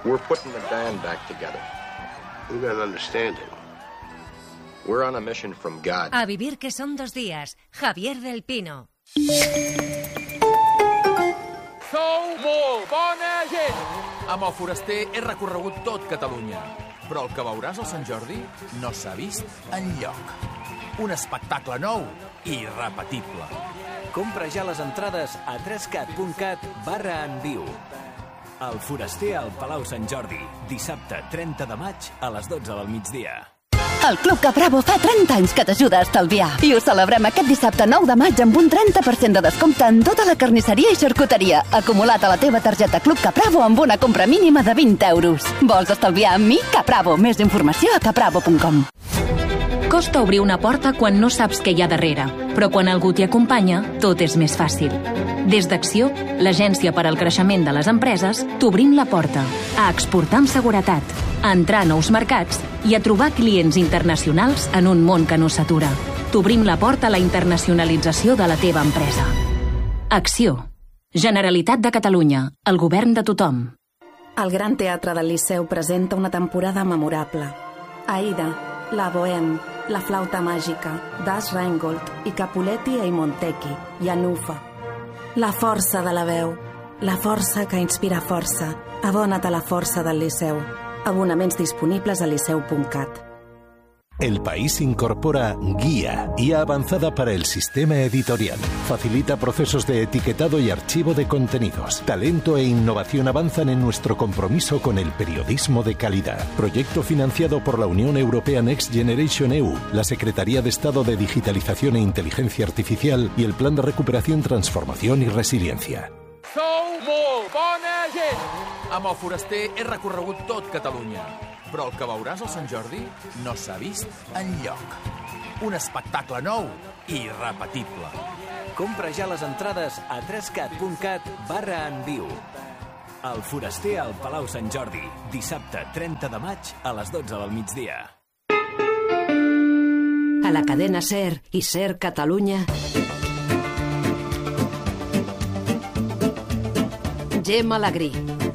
We're putting the band back together. We don't understand it. We're on a mission from God. A vivir que son 2 días. Javier del Pino. Sou molt bona gent! Amb el Foraster he recorregut tot Catalunya, però el que veuràs al Sant Jordi no s'ha vist enlloc. Un espectacle nou i irrepetible. Compra ja les entrades a trescat.cat/enviu. El Foraster al Palau Sant Jordi, dissabte 30 de maig a les 12 del migdia. El Club Capravo fa 30 anys que t'ajuda a estalviar. I ho celebrem aquest dissabte 9 de maig amb un 30% de descompte en tota la carnisseria i xarcuteria, acumulat a la teva targeta Club Capravo amb una compra mínima de 20 euros. Vols estalviar amb mi? Capravo. Més informació a capravo.com. Costa obrir una porta quan no saps què hi ha darrere, però quan algú t'hi acompanya, tot és més fàcil. Des d'Acció, l'agència per al creixement de les empreses, t'obrim la porta a exportar amb seguretat, a entrar a nous mercats i a trobar clients internacionals en un món que no s'atura. T'obrim la porta a la internacionalització de la teva empresa. Acció. Generalitat de Catalunya. El govern de tothom. El Gran Teatre del Liceu presenta una temporada memorable. Aida, La Bohème, La Flauta Màgica, Das Rheingold i Capuletti e Montecchi, i Anufa. La força de la veu, la força que inspira força. Abona't a la força del Liceu. Abonaments disponibles a liceu.cat. El País incorpora Guía avanzada para el sistema editorial. Facilita procesos de etiquetado y archivo de contenidos. Talento e innovación avanzan en nuestro compromiso con el periodismo de calidad. Proyecto financiado por la Unión Europea Next Generation EU, la Secretaría de Estado de Digitalización e Inteligencia Artificial y el Plan de Recuperación, Transformación y Resiliencia. Sou molt bona gent! Amb el Foraster he recorregut tot Catalunya, però el que veuràs al Sant Jordi no s'ha vist enlloc. Un espectacle nou i irrepetible. Compra ja les entrades a trescat.cat/enviu. El Foraster al Palau Sant Jordi, dissabte 30 de maig a les 12 del migdia. A la cadena SER i SER Catalunya, Gemma Alegrí.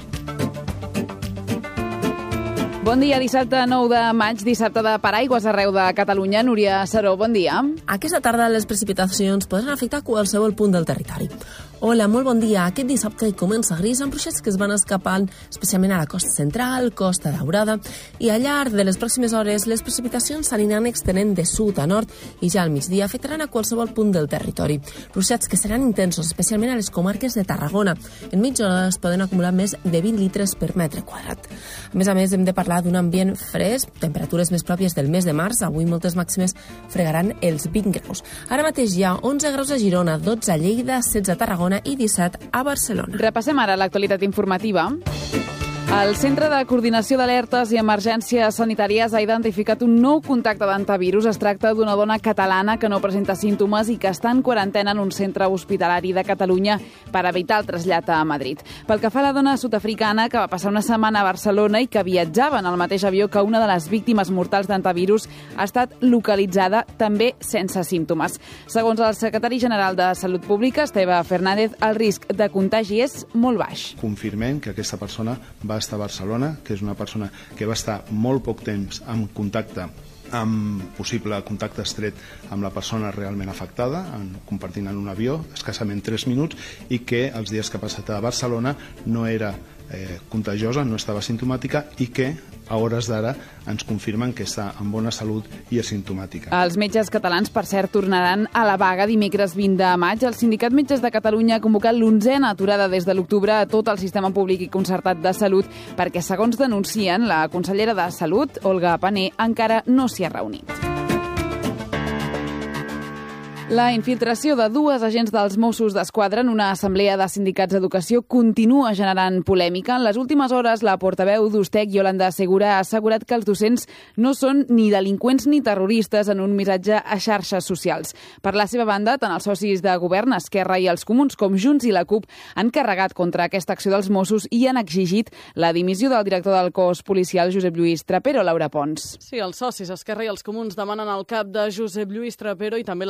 Bon dia, dissabte 9 de maig, dissabte de paraigües arreu de Catalunya. Núria Saró, bon dia. Aquesta tarda les precipitacions podran afectar qualsevol punt del territori. Hola, molt bon dia. Aquest dissabte comença gris amb ruixats que es van escapant especialment a la costa central, Costa Daurada, i al llarg de les pròximes hores les precipitacions s'aniran extenent de sud a nord i ja al migdia afectaran a qualsevol punt del territori. Ruixats que seran intensos, especialment a les comarques de Tarragona. En mitja hora es poden acumular més de 20 litres per metre quadrat. A més, hem de parlar d'un ambient fresc, temperatures més pròpies del mes de març. Avui moltes màximes fregaran els 20 graus. Ara mateix hi ha 11 graus a Girona, 12 a Lleida, 16 a Tarragona i 17 a Barcelona. Repassem ara l'actualitat informativa. El Centre de Coordinació d'Alertes i Emergències Sanitàries ha identificat un nou contacte d'antivirus. Es tracta d'una dona catalana que no presenta símptomes i que està en quarantena en un centre hospitalari de Catalunya per evitar el trasllat a Madrid. Pel que fa a la dona sud-africana que va passar una setmana a Barcelona i que viatjava en el mateix avió que una de les víctimes mortals d'antivirus, ha estat localitzada també sense símptomes. Segons el secretari general de Salut Pública, Esteve Fernández, el risc de contagi és molt baix. Confirmem que aquesta persona va estar a Barcelona, que és una persona que va estar molt poc temps en contacte, amb possible contacte estret amb la persona realment afectada, compartint en un avió, escassament 3 minuts, i que els dies que ha passat a Barcelona no era contagiosa, no estava simptomàtica i que a hores d'ara ens confirmen que està en bona salut i asimptomàtica. Els metges catalans, per cert, tornaran a la vaga dimecres 20 de maig. El Sindicat Metges de Catalunya ha convocat l'11a aturada des de l'octubre a tot el sistema públic i concertat de salut perquè, segons denuncien, la consellera de Salut, Olga Pané, encara no s'hi ha reunit. La infiltració de 2 agents dels Mossos d'Esquadra en una assemblea de sindicats d'educació continua generant polèmica. En les últimes hores, la portaveu d'Ustec, Yolanda Segura, ha assegurat que els docents no són ni delinqüents ni terroristes en un missatge a xarxes socials. Per la seva banda, tant els socis de govern, Esquerra i els Comuns, com Junts i la CUP, han carregat contra aquesta acció dels Mossos i han exigit la dimissió del director del cos policial, Josep Lluís Trapero. Laura Pons. Sí, els socis Esquerra i els Comuns demanen el cap de Josep Lluís Trapero i també la CUP són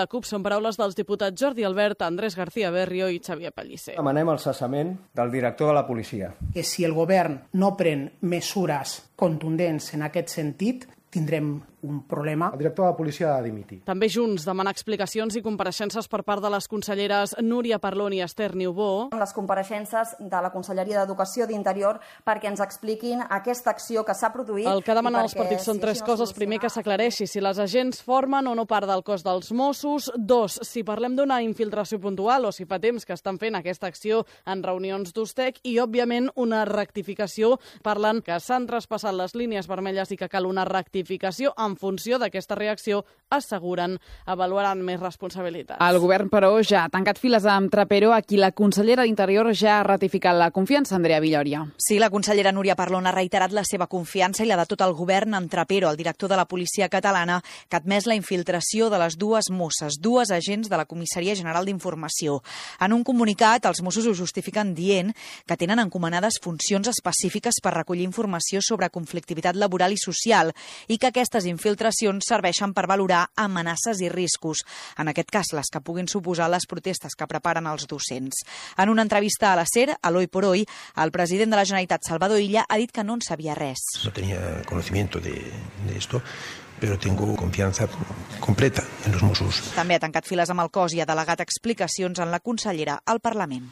paraules dels diputats Jordi Albert, Andrés García Berrio i Xavier Pellicer. Demanem el cessament del director de la policia. Que si el govern no pren mesures contundents en aquest sentit, tindrem un problema. El director de la policia ha de dimitir. També Junts demana explicacions i compareixences per part de les conselleres Núria Parlon i Esther Niubó. Les compareixences de la Conselleria d'Educació d'Interior perquè ens expliquin aquesta acció que s'ha produït. El que demanen els partits són tres coses. Primer, que s'aclareixi si les agents formen o no part del cos dels Mossos. 2, si parlem d'una infiltració puntual o si fa temps que estan fent aquesta acció en reunions d'USTEC. I, òbviament, una rectificació. Parlen que s'han traspassat les línies vermelles i que cal una rectificació. En funció d'aquesta reacció, asseguren, avaluaran més responsabilitats. El govern, però, ja ha tancat files amb Trapero, a qui la consellera d'Interior ja ha ratificat la confiança, Andrea Villoria. Sí, la consellera Núria Parlon ha reiterat la seva confiança i la de tot el govern en Trapero, el director de la policia catalana, que ha admès la infiltració de les dues Mosses, dues agents de la Comissaria General d'Informació. En un comunicat, els Mossos ho justifiquen dient que tenen encomanades funcions específiques per recollir informació sobre conflictivitat laboral i social i que aquestes infiltracions serveixen per valorar amenaces i riscos, en aquest cas les que puguin suposar les protestes que preparen els docents. En una entrevista a la SER, a l'Hoy por Hoy, el president de la Generalitat, Salvador Illa, ha dit que no en sabia res. No tenía conocimiento de esto, pero tengo confianza completa en los Mossos. També ha tancat files amb el cos i ha delegat explicacions en la consellera al Parlament.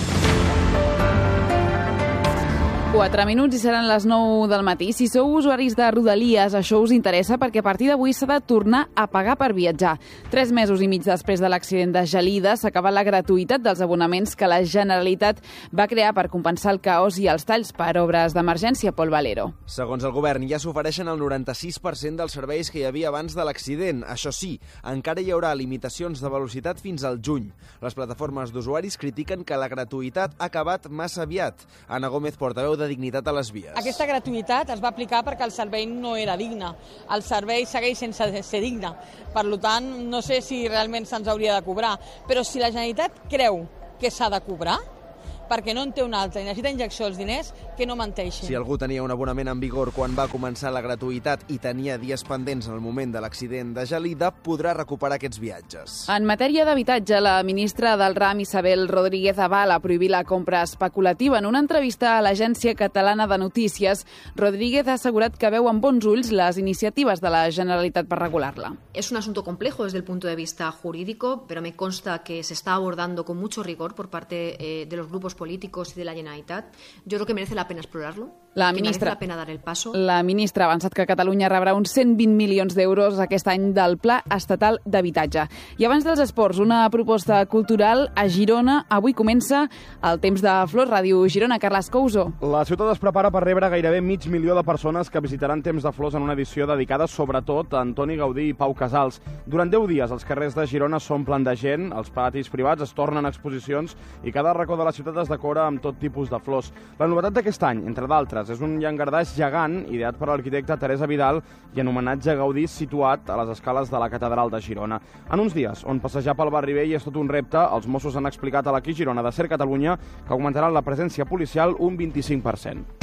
4 minuts i seran les 9 del matí. Si sou usuaris de Rodalies, això us interessa perquè a partir d'avui s'ha de tornar a pagar per viatjar. 3 mesos i mig després de l'accident de Gelida s'acaba la gratuïtat dels abonaments que la Generalitat va crear per compensar el caos i els talls per obres d'emergència. Pol Valero. Segons el govern, ja s'ofereixen el 96% dels serveis que hi havia abans de l'accident. Això sí, encara hi haurà limitacions de velocitat fins al juny. Les plataformes d'usuaris critiquen que la gratuïtat ha acabat massa aviat. Anna Gómez, portaveu de Dignitat a les Vies. Aquesta gratuïtat es va aplicar perquè el servei no era digne. El servei segueix sense ser digne. Per tant, no sé si realment se'ns hauria de cobrar. Però si la Generalitat creu que s'ha de cobrar, perquè no en té un altre i necessita injecció els diners, que no menteixin. Si algú tenia un abonament en vigor quan va començar la gratuïtat i tenia dies pendents en el moment de l'accident de Gelida, podrà recuperar aquests viatges. En matèria d'habitatge, la ministra del RAM, Isabel Rodríguez, avala prohibir la compra especulativa. En una entrevista a l'Agència Catalana de Notícies, Rodríguez ha assegurat que veu amb bons ulls les iniciatives de la Generalitat per regular-la. Es un asunto complejo desde el punto de vista jurídico, pero me consta que se está abordando con mucho rigor por parte de los grupos políticos y de la Generalitat. Yo creo que merece la pena explorarlo, merece la pena dar el paso. La ministra ha avançat que Catalunya rebrà uns 120 milions d'euros aquest any del Pla Estatal d'Habitatge. I abans dels esports, una proposta cultural a Girona. Avui comença el Temps de Flors, Ràdio Girona. Carles Couso. La ciutat es prepara per rebre gairebé 500.000 de persones que visitaran Temps de Flors en una edició dedicada sobretot a Antoni Gaudí i Pau Casals. Durant 10 dies els carrers de Girona s'omplen de gent, els patis privats es tornen exposicions i cada racó de la ciutat es decora amb tot tipus de flors. La novetat d'aquest any, entre d'altres, és un llangardaix gegant ideat per l'arquitecta Teresa Vidal i en homenatge a Gaudí situat a les escales de la Catedral de Girona. En uns dies on passejar pel barri vell és tot un repte, els Mossos han explicat a l'Equip Girona de Ser Catalunya que augmentaran la presència policial un 25%.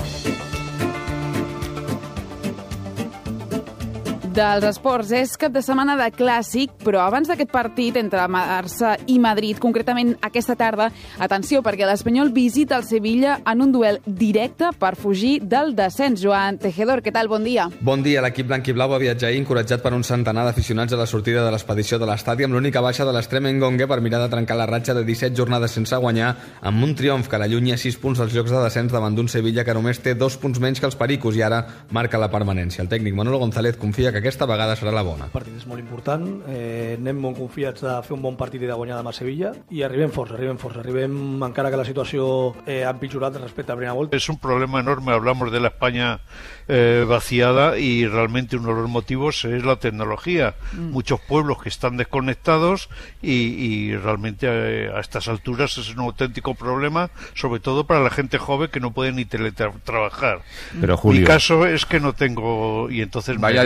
Dels esports, és cap de setmana de clàssic, però abans d'aquest partit entre Barça i Madrid, concretament aquesta tarda, atenció, perquè l'Espanyol visita el Sevilla en un duel directe per fugir del descens. Joan Tejedor, què tal? Bon dia. Bon dia. L'equip blanquiblau va viatjar ahir encoratjat per un centenar d'aficionats a la sortida de l'expedició de l'estadi, amb l'única baixa de l'extrem Engongue per mirar de trencar la ratxa de 17 jornades sense guanyar, amb un triomf que l'allunya 6 punts dels llocs de descens davant d'un Sevilla que només té 2 punts menys que els Pericos i ara marca la permanència. El tècnic Manolo González confia que aquesta vegada serà la bona. El partit és molt important, anem molt confiats de fer un bon partit i de guanyar demà a Sevilla i arribem forts, arribem encara que la situació ha empitjorat respecte a la primera volta. Es un problema enorme, hablamos de la España vaciada y realmente uno de los motivos es la tecnología. Muchos pueblos que están desconectados y realmente a estas alturas es un auténtico problema, sobre todo para la gente joven que no puede ni teletrabajar. Pero Julio, mi caso es que no tengo y entonces vaya disculpa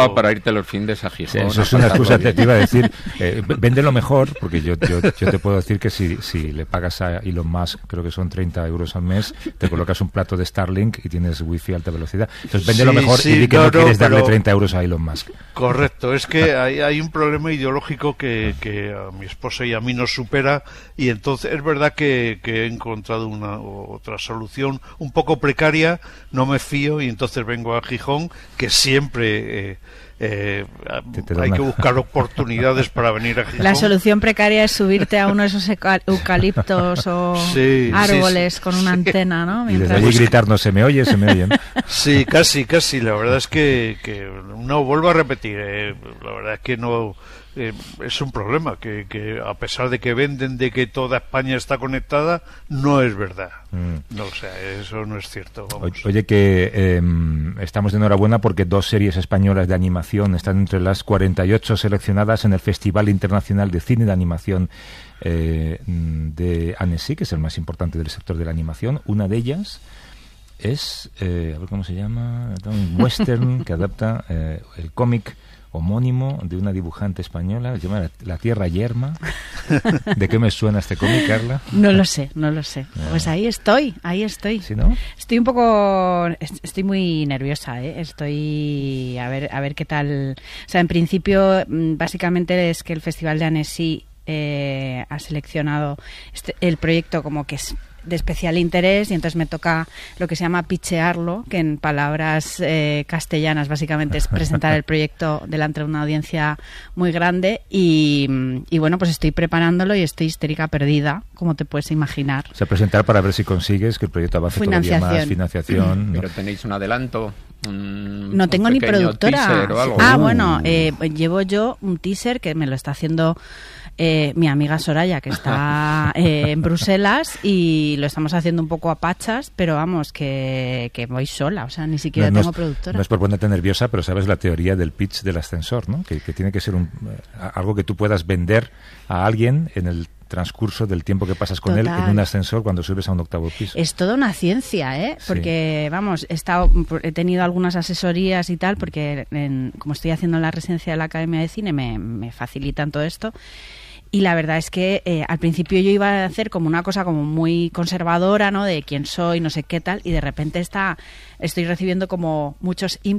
excusa para irte los fines a Gijón. Sí, eso es una excusa, te iba a decir, véndelo mejor, porque yo te puedo decir que si le pagas a Elon Musk, creo que son 30 euros al mes, te colocas un plato de Starlink y tienes wifi a alta velocidad. Entonces véndelo mejor y di que no quieres darle 30 euros a Elon Musk. Correcto, es que hay un problema ideológico que a mi esposa y a mí nos supera, y entonces es verdad que he encontrado otra solución un poco precaria, no me fío, y entonces vengo a Gijón, que siempre hay que buscar oportunidades para venir a Gijón. La solución precaria es subirte a uno de esos eucaliptos o árboles con una antena, ¿no? Y desde allí gritar, no se me oye, se me oyen. Sí, casi, la verdad es que no, vuelvo a repetir, la verdad es que no... es un problema que a pesar de que venden de que toda España está conectada, no es verdad. No, o sea, eso no es cierto. Vamos. Oye, que estamos de enhorabuena porque 2 series españolas de animación están entre las 48 seleccionadas en el Festival Internacional de Cine de Animación de Annecy, que es el más importante del sector de la animación. Una de ellas es, a ver cómo se llama, un western que adapta el cómic homónimo de una dibujante española, se llama La Tierra Yerma. ¿De qué me suena este cómic, Carla? No lo sé. Pues ahí estoy. ¿Sí, no? Estoy muy nerviosa, ¿eh? Estoy a ver qué tal. O sea, en principio, básicamente es que el Festival de Annecy ha seleccionado el proyecto como que es de especial interés, y entonces me toca lo que se llama pitchearlo, que en palabras castellanas básicamente es presentar el proyecto delante de una audiencia muy grande, y bueno, pues estoy preparándolo y estoy histérica perdida, como te puedes imaginar. O sea, presentar para ver si consigues que el proyecto avance todavía más, financiación. Pero tenéis un adelanto. No tengo ni productora. Bueno, llevo yo un teaser que me lo está haciendo mi amiga Soraya, que está en Bruselas, y lo estamos haciendo un poco a pachas, pero vamos, que voy sola, o sea, ni siquiera tengo productora. No es por ponerte nerviosa, pero sabes la teoría del pitch del ascensor, ¿no? Que tiene que ser algo que tú puedas vender a alguien en el transcurso del tiempo que pasas con él en un ascensor cuando subes a un 8º piso. Es toda una ciencia, porque sí. Vamos, he tenido algunas asesorías y tal, porque como estoy haciendo la residencia de la Academia de Cine me facilitan todo esto. Y la verdad es que al principio yo iba a hacer como una cosa como muy conservadora, ¿no? De quién soy, no sé qué tal, y de repente estoy recibiendo como muchos